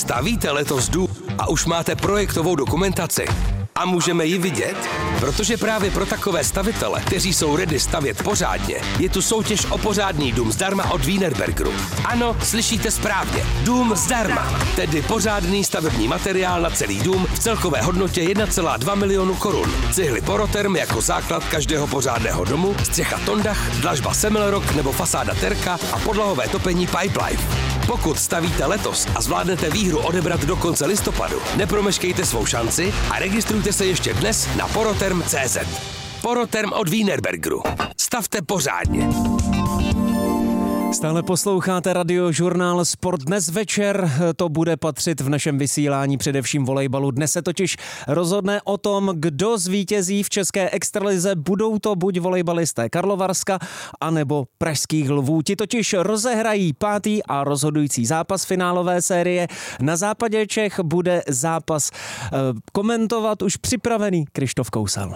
Stavíte letos dům a už máte projektovou dokumentaci? A můžeme ji vidět? Protože právě pro takové stavitele, kteří jsou ready stavět pořádně, je tu soutěž o pořádný dům zdarma od Wienerbergeru. Ano, slyšíte správně. Dům zdarma. Tedy pořádný stavební materiál na celý dům v celkové hodnotě 1,2 milionu korun. Cihly Poroterm jako základ každého pořádného domu, střecha Tondach, dlažba Semmelrock nebo fasáda Terka a podlahové topení Pipelife. Pokud stavíte letos a zvládnete výhru odebrat do konce listopadu, nepromeškejte svou šanci a registrujte se ještě dnes na poroterm.cz. Poroterm od Wienerbergeru. Stavte pořádně. Stále posloucháte radiožurnál Sport. Dnes večer to bude patřit v našem vysílání především volejbalu. Dnes se totiž rozhodne o tom, kdo zvítězí v české extralize. Budou to buď volejbalisté Karlovarska, anebo pražských Lvů. Ti totiž rozehrají 5. a rozhodující zápas finálové série. Na západě Čech bude zápas komentovat už připravený Krištof Kousal.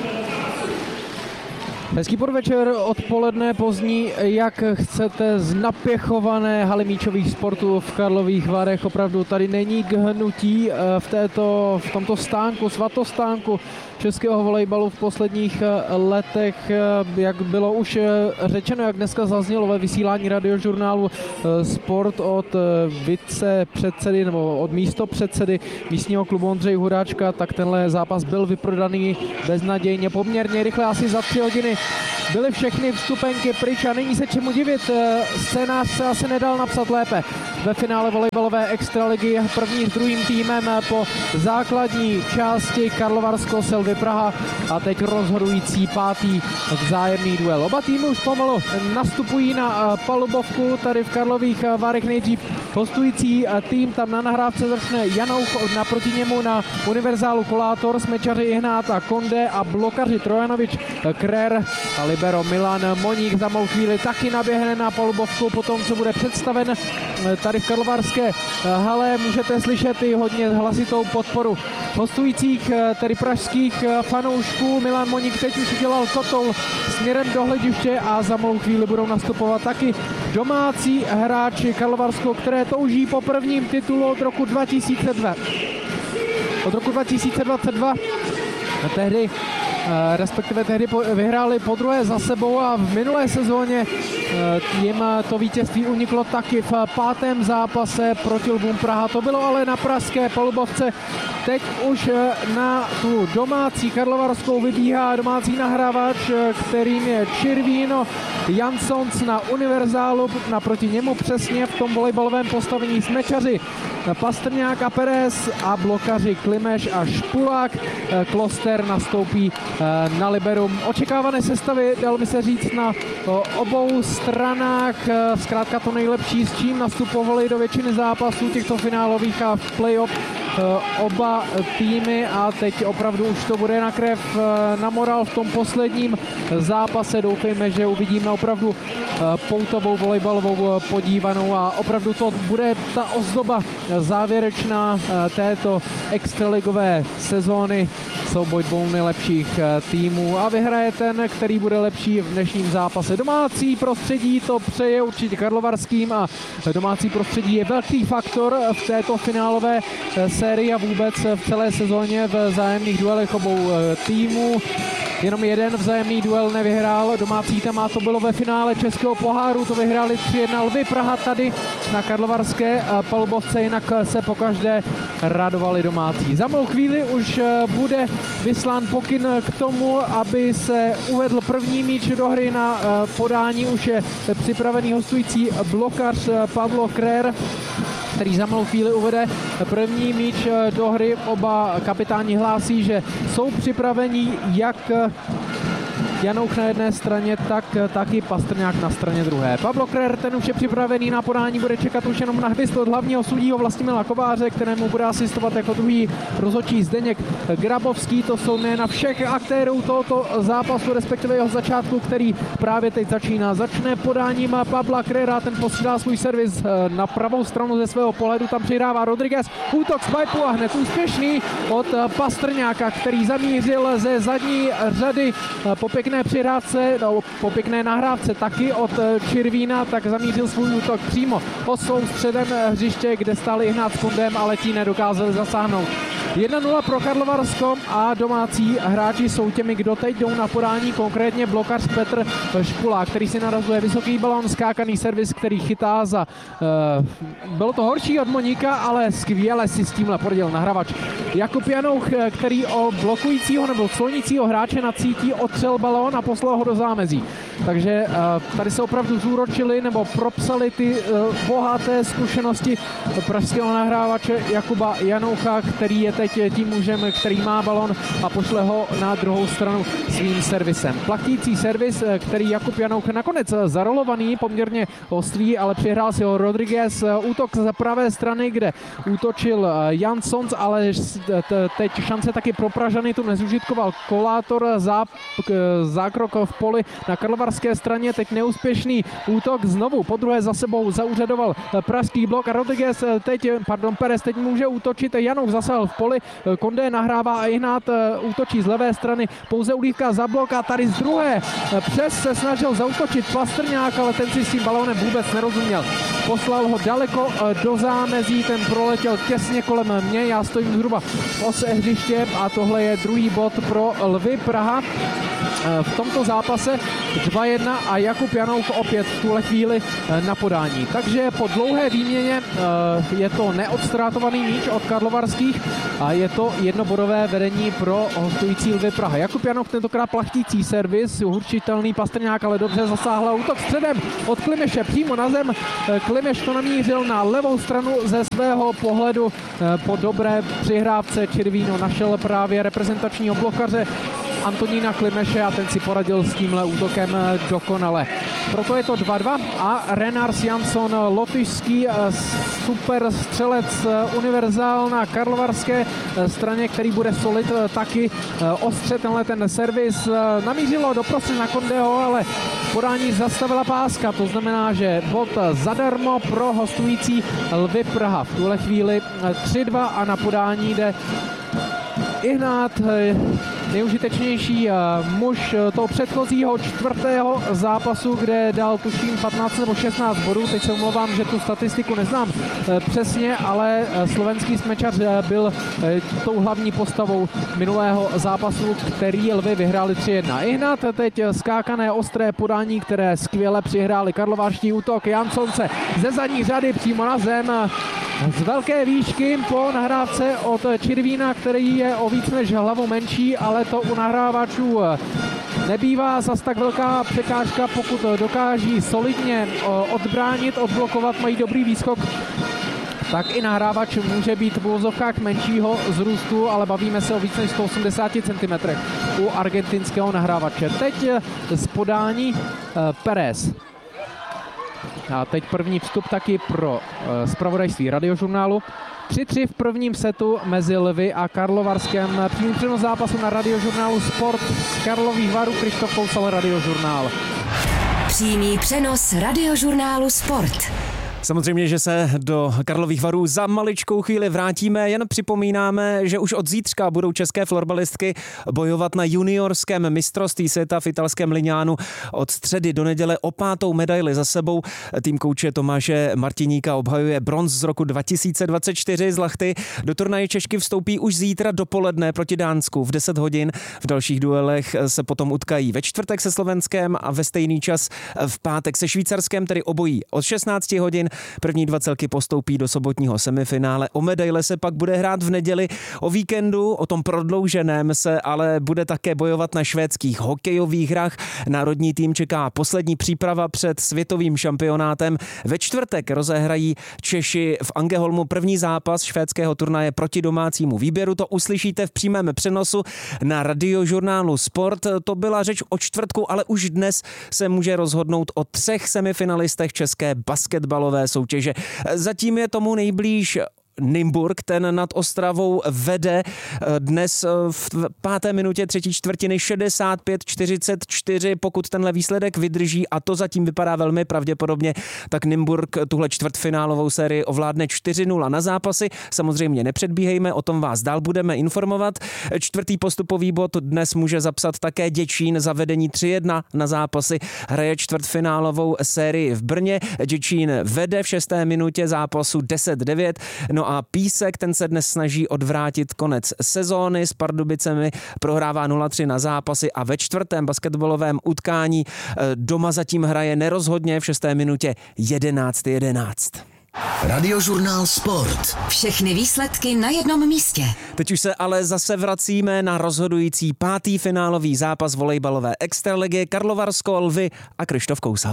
Hezký podvečer, odpoledne pozdní, jak chcete, z napěchované haly míčových sportů v Karlových Varech. Opravdu tady není k hnutí v tomto stánku, svatostánku českého volejbalu v posledních letech. Jak bylo už řečeno, jak dneska zaznělo ve vysílání radiožurnálu Sport od vicepředsedy nebo od místopředsedy místního klubu Ondřeje Huráčka, tak tenhle zápas byl vyprodaný beznadějně, poměrně rychle, asi za 3 hodiny byly všechny vstupenky pryč a není se čemu divit. Scénář se asi nedal napsat lépe. Ve finále volejbalové extraligy první s druhým týmem po základní části Karlovarsko Selvi Praha a teď rozhodující 5. vzájemný duel. Oba týmy už pomalu nastupují na palubovku tady v Karlových Varech. Nejdřív hostující tým, tam na nahrávce začne Janouch, naproti němu na univerzálu Kolátor, smečaři Ihnáta Konde a blokaři Trojanovič Krer a libero Milan Moník za malou chvíli taky naběhne na palubovku po tom, co bude představen tady v karlovarské hale. Můžete slyšet i hodně hlasitou podporu hostujících, tedy pražských fanoušků. Milan Moník teď už udělal kotoul směrem do hlediště a za malou chvíli budou nastupovat taky domácí hráči Karlovarsko, které touží po prvním titulu od roku 2002. Od roku 2022 tehdy vyhráli po druhé za sebou a v minulé sezóně jim to vítězství uniklo taky v 5. zápase proti Lvům Praha. To bylo ale na pražské palubovce. Teď už na tu domácí karlovarskou vybíhá domácí nahrávač, kterým je Čirvíno Jansons na univerzálu. Naproti němu přesně v tom volejbalovém postavení smečaři Pastrňák a Perez a blokaři Klimeš a Špulák. Kloster nastoupí na liberum. Očekávané sestavy, dalo by se říct, na obou stranách. Zkrátka to nejlepší, s čím nastupovali do většiny zápasů těchto finálových a v play-off oba týmy a teď opravdu už to bude na krev, na moral v tom posledním zápase. Doufejme, že uvidíme opravdu poutovou volejbalovou podívanou a opravdu to bude ta ozdoba závěrečná této extraligové sezóny. Souboj dvou nejlepších týmů a vyhraje ten, který bude lepší v dnešním zápase. Domácí prostředí to přeje určitě karlovarským a domácí prostředí je velký faktor v této finálové sérii a vůbec v celé sezóně v vzájemných duelech obou týmů. Jenom jeden vzájemný duel nevyhrál domácí tým a to bylo ve finále Českého poháru, to vyhráli 3-1 Lvy Praha tady na karlovarské palubovce, jinak se pokaždé radovali domácí. Za malou chvíli už bude vyslán pokyn k tomu, aby se uvedl první míč do hry. Na podání už je připravený hostující blokař Pavlo Krer, který za malou chvíli uvede první míč do hry. Oba kapitáni hlásí, že jsou připraveni jak Janouch na jedné straně, tak taky Pastrňák na straně druhé. Pavlo Krer, ten už je připravený na podání, bude čekat už jenom na hvist od hlavního sudího Vlastimila Kováře, kterému bude asistovat jako druhý rozhodčí Zdeněk Grabovský. To jsou jména všech aktérů tohoto zápasu, respektive jeho začátku, který právě teď začíná. Začne podáním Pavla Krera, ten posílá svůj servis na pravou stranu ze svého pohledu, tam přihrává Rodriguez, útok z pipeu a hned úspěšný od Pastrňáka, který zamířil ze zadní řady po pěkné pěkné přihrávce, po pěkné nahrávce taky od Čirvína, tak zamířil svůj útok přímo osou středem hřiště, kde stáli Ignác s Kondem, ale ti nedokázali zasáhnout. 1-0 pro Karlovarsko a domácí hráči jsou těmi, kdo teď jdou na podání, konkrétně blokař Petr Špula, který si narazuje vysoký balón, skákaný servis, který chytá za... bylo to horší od Moníka, ale skvěle si s tímhle poradil nahrávač Jakub Janouch, který o blokujícího nebo clonícího hráče nacítí, otřel balón a poslal ho do zámezí. Takže tady se opravdu zúročili nebo propsali ty bohaté zkušenosti pražského nahrávače Jakuba Janoucha, který je teď tím mužem, který má balon a pošle ho na druhou stranu svým servisem. Plachtící servis, který Jakub Janouch nakonec zarolovaný, poměrně ostrý, ale přihrál si ho Rodriguez. Útok z pravé strany, kde útočil Jansons, ale teď šance taky pro Pražany, tu nezužitkoval Kolátor, zákrok v poli na karlovarské straně, teď neúspěšný útok, znovu podruhé za sebou zaúřadoval pražský blok a Rodriguez Perez teď může útočit, Janouch zasahal v poli, Kondé nahrává a Ihnát útočí z levé strany, pouze Ulívka za blok a tady z druhé přes se snažil zaútočit Pastrňák, ale ten si s tím balónem vůbec nerozuměl. Poslal ho daleko do zámezí, ten proletěl těsně kolem mě, já stojím zhruba v ose hřiště a tohle je druhý bod pro Lvy Praha. V tomto zápase 2-1 a Jakub Janouch opět v tuhle chvíli na podání. Takže po dlouhé výměně je to neodstrátovaný míč od karlovarských a je to jednobodové vedení pro hostující Lvy Praha. Jakub Janouch tentokrát plachtící servis, uhurčitelný Pastrňák, ale dobře zasáhla útok středem od Klimeše přímo na zem. Klimeš to namířil na levou stranu ze svého pohledu. Po dobré přihrávce Čirvíno našel právě reprezentačního blokaře Antonína Klimeše a ten si poradil s tímhle útokem dokonale. Proto je to 2-2 a Renars Jansson, lotyšský super střelec univerzál na karlovarské straně, který bude solit taky ostře tenhle ten servis. Namířilo doprostřed na Kondého, ale podání zastavila páska, to znamená, že bod zadarmo pro hostující Lvy Praha. V tuhle chvíli 3-2 a na podání jde Ihnát, nejužitečnější muž toho předchozího čtvrtého zápasu, kde dal tuším 15 nebo 16 bodů. Teď se omlouvám, že tu statistiku neznám přesně, ale slovenský smečař byl tou hlavní postavou minulého zápasu, který Lvy vyhráli 3-1. Ihnat teď skákané ostré podání, které skvěle přihráli karlovarští útok. Jansonce ze zadní řady přímo na zem. Z velké výšky po nahrávce od Čirvína, který je o víc než hlavu menší, ale to u nahrávačů nebývá zas tak velká překážka, pokud dokáží solidně odbránit, odblokovat, mají dobrý výskok, tak i nahrávač může být v uvozovkách menšího zrůstu, ale bavíme se o víc než 180 cm u argentinského nahrávače. Teď z podání Perez. A teď první vstup taky pro zpravodajství Radiožurnálu. 3-3 v prvním setu mezi Lvy a Karlovarskem. Přímý přenos zápasu na Radiožurnálu Sport z Karlových Varů. Krištof Kousal, Radiožurnál. Přímý přenos Radiožurnálu Sport. Samozřejmě, že se do Karlových Varů za maličkou chvíli vrátíme, jen připomínáme, že už od zítřka budou české florbalistky bojovat na juniorském mistrovství světa v italském Liňánu. Od středy do neděle o 5. medaili za sebou. Tým kouče Tomáše Martiníka obhajuje bronz z roku 2024 z Lachty. Do turnaje Češky vstoupí už zítra dopoledne proti Dánsku v 10 hodin. V dalších duelech se potom utkají ve čtvrtek se Slovenskem a ve stejný čas v pátek se Švýcarskem, tedy obojí od 16 hodin. První dva celky postoupí do sobotního semifinále. O medaile se pak bude hrát v neděli. O víkendu, o tom prodlouženém, se ale bude také bojovat na švédských hokejových hrách. Národní tým čeká poslední příprava před světovým šampionátem. Ve čtvrtek rozehrají Češi v Angeholmu první zápas švédského turnaje proti domácímu výběru. To uslyšíte v přímém přenosu na Radiožurnálu Sport. To byla řeč o čtvrtku, ale už dnes se může rozhodnout o 3 semifinalistech české basketbalové soutěže. Zatím je tomu nejblíž Nymburk, ten nad Ostravou vede dnes v 5. minutě třetí čtvrtiny 65-44. Pokud tenhle výsledek vydrží, a to zatím vypadá velmi pravděpodobně, tak Nymburk tuhle čtvrtfinálovou sérii ovládne 4-0 na zápasy. Samozřejmě nepředbíhejme, o tom vás dál budeme informovat. Čtvrtý postupový bod dnes může zapsat také Děčín za vedení 3-1 na zápasy. Hraje čtvrtfinálovou sérii v Brně. Děčín vede v 6. minutě zápasu 10-9. No a Písek, ten se dnes snaží odvrátit konec sezóny. S Pardubicemi prohrává 0-3 na zápasy a ve čtvrtém basketbalovém utkání doma zatím hraje nerozhodně v 6. minutě 11-11. Radiožurnál Sport. Všechny výsledky na jednom místě. Teď už se ale zase vracíme na rozhodující 5. finálový zápas volejbalové extraligy. Karlovarsko, Lvy a Krištof Kousal.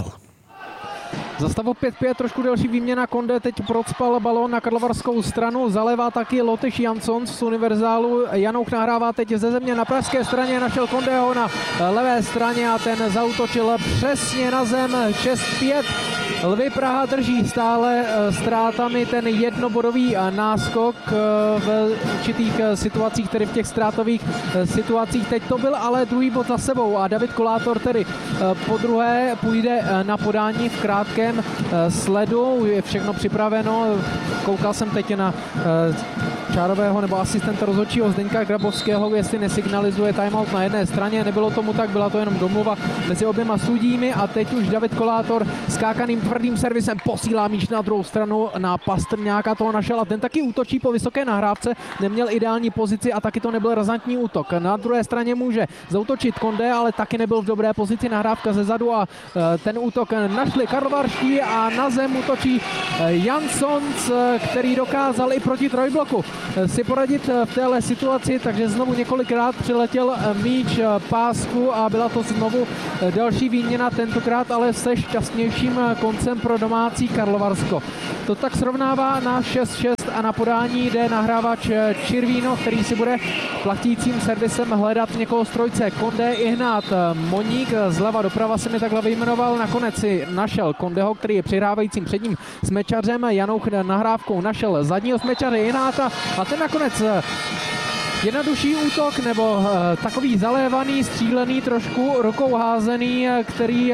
Za stavu 5-5 trošku delší výměna. Konde teď procpal balón na karlovarskou stranu. Zalevá taky Lotyš Jansson z Univerzálu. Janouk nahrává teď ze země na pražské straně. Našel Kondeho na levé straně a ten zaútočil přesně na zem. 6-5. Lvy Praha drží stále ztrátami ten jednobodový náskok v určitých situacích, tedy v těch ztrátových situacích. Teď to byl ale druhý bod za sebou a David Kolátor tedy po druhé půjde na podání v krátkém sledu. Je všechno připraveno. Koukal jsem teď na čárového nebo asistenta rozhodčího Zdeňka Grabovského, jestli nesignalizuje timeout na jedné straně. Nebylo tomu tak, byla to jenom domluva mezi oběma sudími a teď už David Kolátor skákaným tvrdým servisem posílá míč na druhou stranu na Pastrňáka, toho našel a ten taky útočí po vysoké nahrávce, neměl ideální pozici a taky to nebyl razantní útok. Na druhé straně může zaútočit Konde, ale taky nebyl v dobré pozici, nahrávka ze zadu a ten útok našli karlovarští a na zem útočí Jansson, který dokázal i proti trojbloku si poradit v téhle situaci, takže znovu několikrát přiletěl míč pásku a byla to znovu další výměna, tentokrát ale se šťastnějším koncem pro domácí Karlovarsko. To tak srovnává na 6-6 a na podání jde nahrávač Čirvíno, který si bude platícím servisem hledat někoho z trojce. Konde, Ihnát, Moník, zleva doprava se mi takhle vyjmenoval, nakonec si našel Kondeho, který je přihrávajícím předním smečařem, Janouch nahrávkou našel zadního smečaře Ihnáta a ten nakonec jednodušší útok nebo takový zalévaný, střílený, trošku rukou házený, který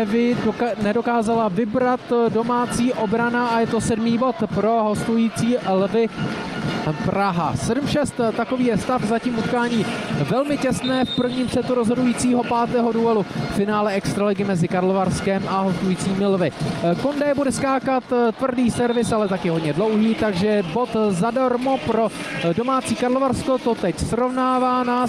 nedokázala vybrat domácí obrana a je to 7. bod pro hostující Lvy Praha. 7-6, takový je stav zatím utkání velmi těsné v prvním setu rozhodujícího 5. duelu v finále extraligy mezi Karlovarskem a hostujícími Lvy. Konde bude skákat tvrdý servis, ale taky hodně dlouhý, takže bod zadarmo pro domácí Karlovarsko. To teď srovnává na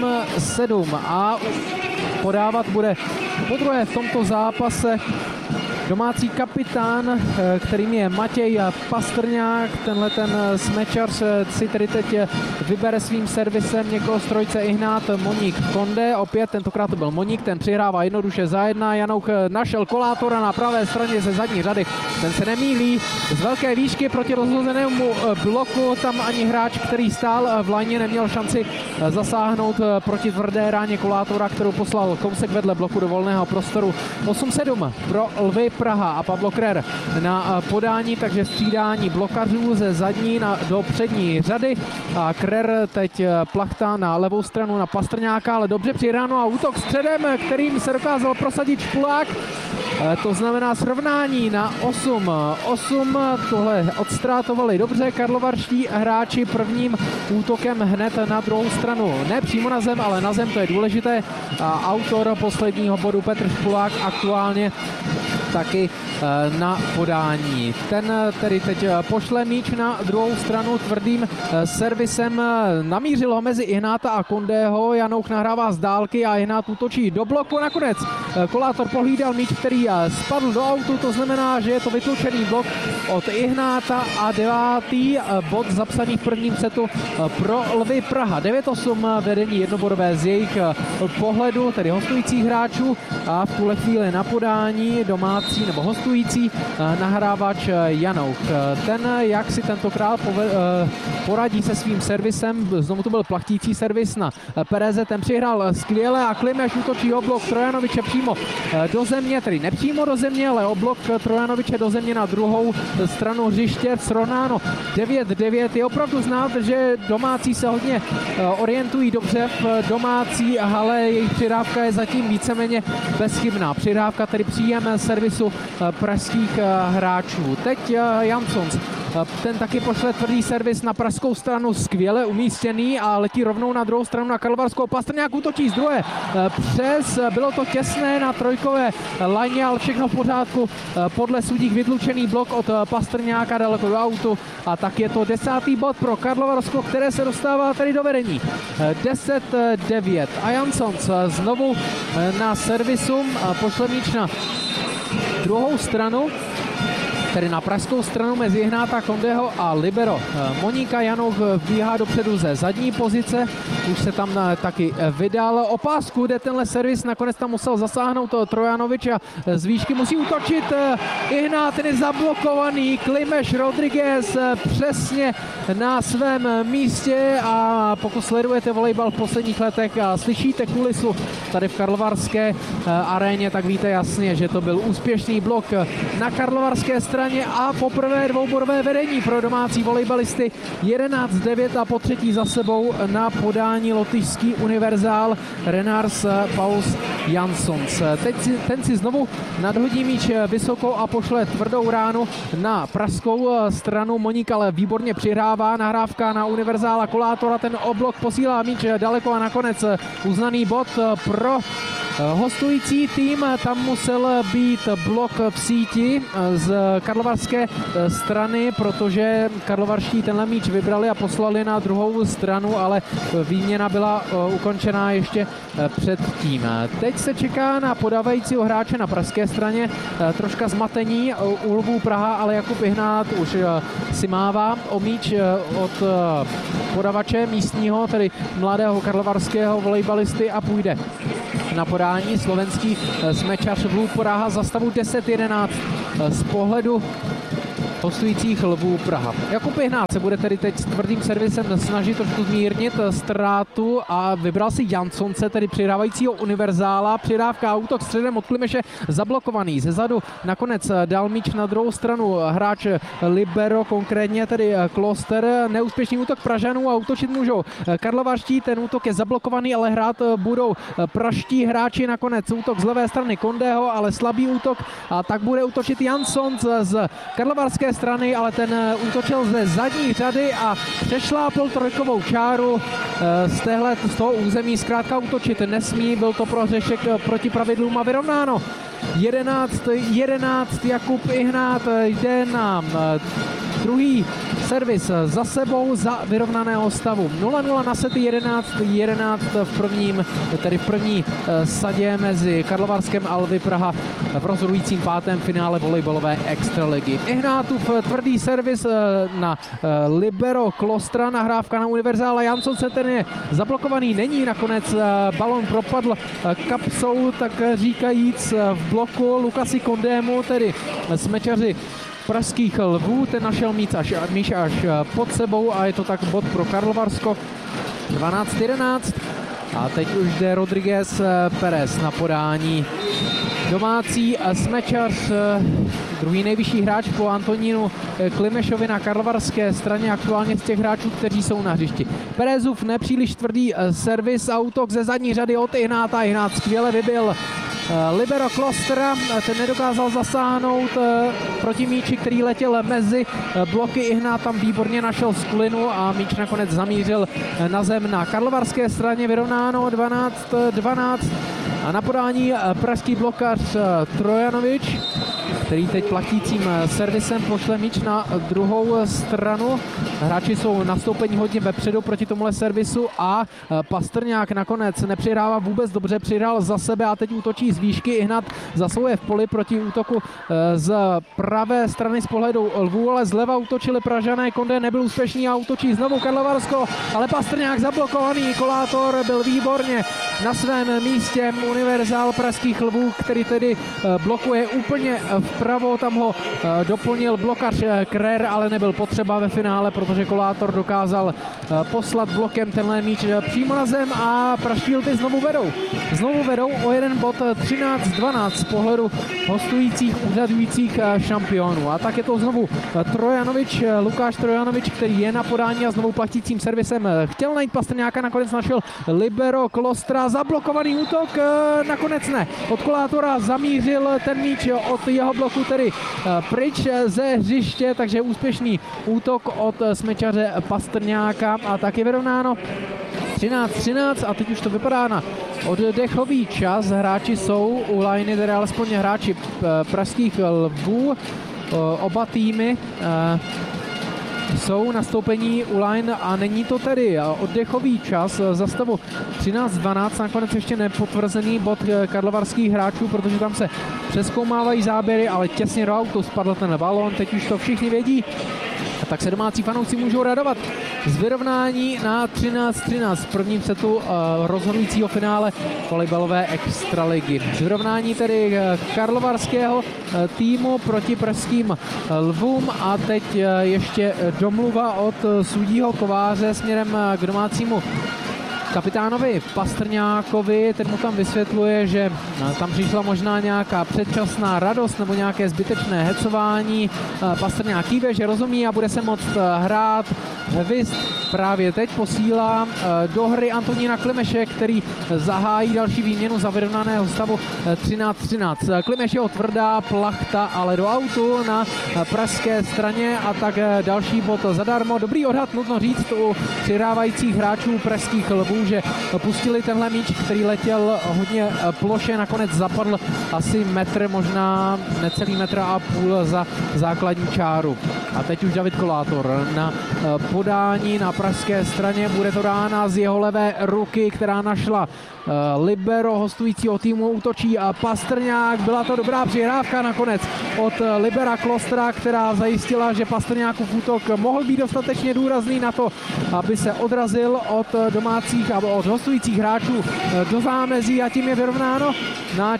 7-7 a podávat bude podruhé v tomto zápase domácí kapitán, kterým je Matěj Pastrňák. Tenhle ten smečař si tedy teď vybere svým servisem někoho z trojce Ihnát, Moník, Konde. Opět tentokrát to byl Moník, ten přihrává jednoduše za jedna. Janouch našel Kolátora na pravé straně ze zadní řady. Ten se nemýlí. Z velké výšky proti rozhozenému bloku. Tam ani hráč, který stál v lajně, neměl šanci zasáhnout proti tvrdé ráně Kolátora, kterou poslal kousek vedle bloku do volného prostoru. 8-7 pro Lvy Praha a Pavlo Krer na podání, takže střídání blokařů ze zadní do přední řady a Krer teď plachtá na levou stranu na Pastrňáka, ale dobře přihráno a útok středem, kterým se dokázal prosadit Špulák. To znamená srovnání na 8-8, tohle odstrátovali dobře karlovarští hráči prvním útokem hned na druhou stranu. Ne přímo na zem, ale na zem, to je důležité. Autor posledního bodu Petr Špulák aktuálně taky na podání. Ten tedy teď pošle míč na druhou stranu tvrdým servisem. Namířil ho mezi Ihnáta a Kondého. Janouch nahrává z dálky a Ihnát útočí do bloku. Nakonec Kolátor pohlídal míč, který spadl do autu. To znamená, že je to vytlučený blok od Ihnáta a 9. bod zapsaný v prvním setu pro Lvy Praha. 9-8 vedení jednobodové z jejich pohledu, tedy hostujících hráčů a v tuhle chvíli na podání domácí domácí nebo hostující nahrávač Janouk. Ten, jak si tentokrát poradí se svým servisem, znovu to byl plachtící servis na Pereze, ten přihrál skvěle a Klimeš útočí o blok Trojanoviče přímo do země, tedy nepřímo do země, ale o blok Trojanoviče do země na druhou stranu hřiště, srovnáno 9-9. Je opravdu znát, že domácí se hodně orientují dobře v domácí hale, jejich přihrávka je zatím víceméně bezchybná. Přihrávka, tedy příjem servisu pražských hráčů. Teď Jansons, ten taky pošle tvrdý servis na pražskou stranu, skvěle umístěný a letí rovnou na druhou stranu na Karlovarskou. Pastrňák útočí z druhé přes, bylo to těsné na trojkové lajně, ale všechno v pořádku. Podle sudích vytlučený blok od Pastrňáka daleko do autu a tak je to 10. bod pro Karlovarsko, které se dostává tedy do vedení. 10-9 a Jansons znovu na servisu pošle míč na druhou stranu, tedy na pražskou stranu mezi Ihnáta, Kondeho a libero Moníka. Janouk bíhá dopředu ze zadní pozice, už se tam taky vydal o pásku, kde tenhle servis, nakonec tam musel zasáhnout Trojanovič a z výšky musí útočit Ihnát, ten je zablokovaný, Klimeš Rodriguez přesně na svém místě a pokud sledujete volejbal v posledních letech a slyšíte kulisu tady v karlovarské aréně, tak víte jasně, že to byl úspěšný blok na karlovarské straně a poprvé dvouborové vedení pro domácí volejbalisty 11-9 a po třetí za sebou na podání lotyšský univerzál Renars Pauls Jansons. Teď ten si znovu nadhodí míč vysoko a pošle tvrdou ránu na pražskou stranu. Moník ale výborně přihrává, nahrávka na univerzála Kolátora, ten oblok posílá míč daleko a nakonec uznaný bod pro hostující tým. Tam musel být blok v síti z karlovarské strany, protože karlovarští tenhle míč vybrali a poslali na druhou stranu, ale výměna byla ukončená ještě předtím. Teď se čeká na podávajícího hráče na pražské straně, troška zmatení u Lvů Praha, ale Jakub Ihnát už si mává o míč od podavače místního, tedy mladého karlovarského volejbalisty a půjde na podání slovenský smečař Lvů Praha za stavu 10-11 z pohledu hostujících Lvů Praha. Jakub Ihnát se bude tedy teď s tvrdým servisem snažit trošku zmírnit ztrátu a vybral si Jansonce, tedy přihrávajícího univerzála. Přihrávka a útok středem od Klimeše zablokovaný. Zezadu nakonec dal míč na druhou stranu hráč libero, konkrétně tedy Kloster. Neúspěšný útok Pražanů a útočit můžou karlovarští. Ten útok je zablokovaný, ale hrát budou pražští hráči. Nakonec útok z levé strany Kondeho, ale slabý útok a tak bude útočit Jansons z karlovarské strany, ale ten útočil ze zadní řady a přešlápl trojkovou čáru z toho území. Zkrátka útočit nesmí, byl to prohřešek proti pravidlům a vyrovnáno. 11-11 Jakub Ihnát jde na druhý servis za sebou za vyrovnaného stavu. 0-0 na sety, 11-11 v první sadě mezi Karlovarskem a Lvy Praha v rozhodujícím pátém finále volejbalové extraligy. Ihnátův tvrdý servis na libero Klostra, nahrávka na univerzála Jansonce, ten je zablokovaný, není, nakonec balon propadl kapsou, tak říkajíc v bloku Lukasi Kondému, tedy smečaři pražských Lvů, ten našel míč až pod sebou a je to tak bod pro Karlovarsko. 12-11 a teď už jde Rodriguez Perez na podání. Domácí smečař, druhý nejvyšší hráč po Antonínu Klimešovi na karlovarské straně, aktuálně z těch hráčů, kteří jsou na hřišti. Perezův nepříliš tvrdý servis a útok ze zadní řady od Ihnáta. Ihnát skvěle vybil libero Klostera, ten nedokázal zasáhnout proti míči, který letěl mezi bloky. Ihnát tam výborně našel skulinu a míč nakonec zamířil na zem na karlovarské straně. Vyrovnáno 12-12 a na podání pražský blokař Trojanovič. který teď platícím servisem pošle míč na druhou stranu. Hráči jsou nastoupení hodně vepředu proti tomuhle servisu a Pastrňák nakonec nepřihrává vůbec dobře, přihrál za sebe a teď útočí z výšky. Ihnat zasahuje v poli proti útoku z pravé strany z pohledu Lvů, ale zleva útočili Pražané, Konde nebyl úspěšný a útočí znovu Karlovarsko, ale Pastrňák zablokovaný, Kolátor byl výborně na svém místě, univerzál pražských Lvů, který tedy blokuje úplně vpravo, tam ho doplnil blokař Krer, ale nebyl potřeba ve finále, protože Kolátor dokázal poslat blokem tenhle míč přímo na zem a pražští Lvy znovu vedou o jeden bod 13-12 z pohledu hostujících úřadujících šampionů. A tak je to znovu Trojanovič, Lukáš Trojanovič, který je na podání a znovu platícím servisem chtěl najít Pastrňáka, nakonec našel libero Klostra, zablokovaný útok, nakonec ne. Od Kolátora zamířil ten míč od jeho bloku tedy pryč ze hřiště, takže úspěšný útok od smečaře Pastrňáka a taky vyrovnáno 13-13 a teď už to vypadá na oddechový čas. Hráči jsou u lajny, tedy alespoň hráči pražských Lvů, oba týmy jsou nastoupení u line a není to tedy oddechový čas za stavu 13-12, nakonec ještě nepotvrzený bod karlovarských hráčů, protože tam se přezkoumávají záběry, ale těsně do autu spadl ten balón, teď už to všichni vědí. A tak se domácí fanoušci můžou radovat z vyrovnání na 13-13 v prvním setu rozhodujícího finále volejbalové extraligy. Vyrovnání tedy karlovarského týmu proti pražským Lvům a teď ještě domluva od sudího Kováře směrem k domácímu kapitánovi Pastrňákovi, ten mu tam vysvětluje, že tam přišla možná nějaká předčasná radost nebo nějaké zbytečné hecování. Pastrňák kýve, že rozumí a bude se moct hrát. Vist právě teď posílá do hry Antonína Klimeše, který zahájí další výměnu za vyrovnaného stavu 13-13. Klimeš je tvrdá plachta, ale do autu na pražské straně a tak další bod zadarmo. Dobrý odhad, nutno říct, u přihrávajících hráčů pražských Lvů, že pustili tenhle míč, který letěl hodně ploše, nakonec zapadl asi metr, možná necelý metr a půl za základní čáru. A teď už David Kolátor na podání na pražské straně, bude to dána z jeho levé ruky, která našla libero hostujícího týmu, útočí a Pastrňák, byla to dobrá přihrávka nakonec od libera Klostra, která zajistila, že Pastrňákův útok mohl být dostatečně důrazný na to, aby se odrazil od domácích a od hostujících hráčů do zámezí a tím je vyrovnáno na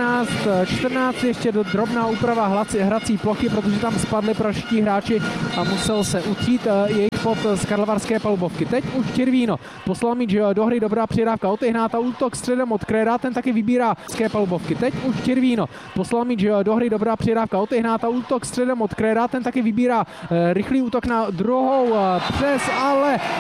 14-14, ještě drobná úprava hrací plochy, protože tam spadli pražští hráči a musel se utřít jejich pod z karlovarské palubovky. Teď už Červíno poslal míč do hry, dobrá přihrávka od Ihnáta, útok středem od Kréda, ten taky vybírá z palubovky. Teď už Červíno poslal míč do hry, dobrá přihrávka od Ihnáta, útok středem od Kréda, ten taky vybírá rychlý útok na druhou přes, ale